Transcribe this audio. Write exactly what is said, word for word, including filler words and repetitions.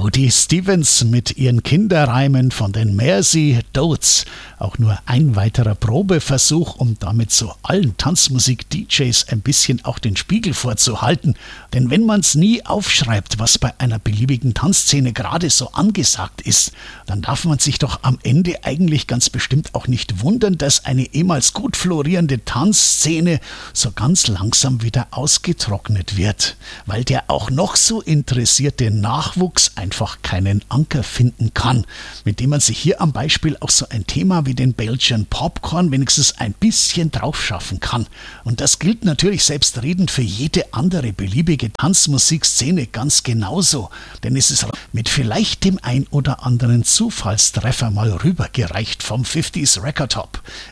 Dodie Stevens mit ihren Kinderreimen von den Mersey Dodes. Auch nur ein weiterer Probeversuch, um damit so allen Tanzmusik-D Js ein bisschen auch den Spiegel vorzuhalten. Denn wenn man es nie aufschreibt, was bei einer beliebigen Tanzszene gerade so angesagt ist, dann darf man sich doch am Ende eigentlich ganz bestimmt auch nicht wundern, dass eine ehemals gut florierende Tanzszene so ganz langsam wieder ausgetrocknet wird, weil der auch noch so interessierte Nachwuchs einfach keinen Anker finden kann, mit dem man sich hier am Beispiel auch so ein Thema wie den Belgian Popcorn wenigstens ein bisschen drauf schaffen kann. Und das gilt natürlich selbstredend für jede andere beliebige Tanzmusikszene ganz genauso, denn es ist mit vielleicht dem ein oder anderen Zufallstreffer mal rübergereicht vom fünfziger Record Top.